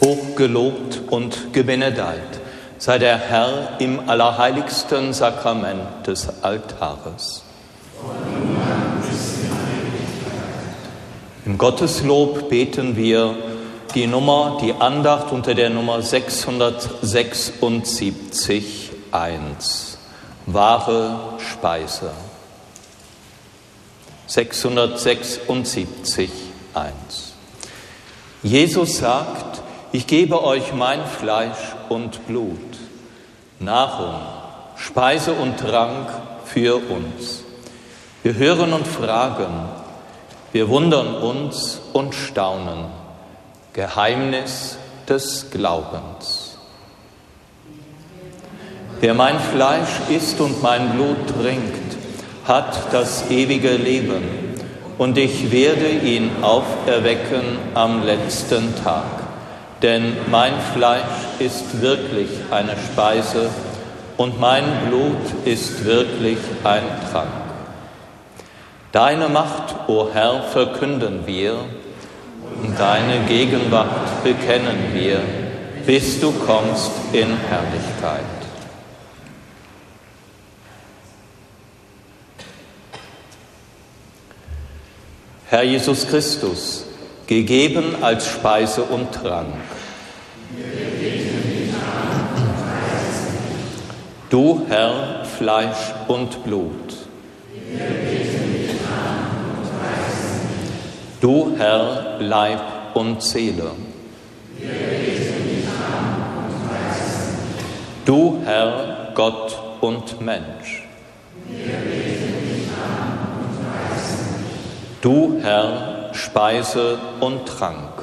Hochgelobt und gebenedeit sei der Herr im allerheiligsten Sakrament des Altares. Im Gotteslob beten wir die Andacht unter der Nummer 676, 1. Wahre Speise. 676, 1. Jesus sagt: Ich gebe euch mein Fleisch und Blut, Nahrung, Speise und Trank für uns. Wir hören und fragen, wir wundern uns und staunen. Geheimnis des Glaubens. Wer mein Fleisch isst und mein Blut trinkt, hat das ewige Leben, und ich werde ihn auferwecken am letzten Tag. Denn mein Fleisch ist wirklich eine Speise und mein Blut ist wirklich ein Trank. Deine Macht, o Herr, verkünden wir, und deine Gegenwart bekennen wir, bis du kommst in Herrlichkeit. Herr Jesus Christus, gegeben als Speise und Trank. Du, Herr, Fleisch und Blut. Du, Herr, Leib und Seele. Du, Herr, Gott und Mensch. Du, Herr, Speise und Trank.